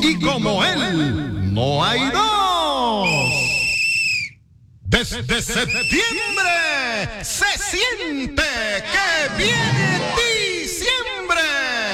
y como él no hay dos. Desde septiembre se siente que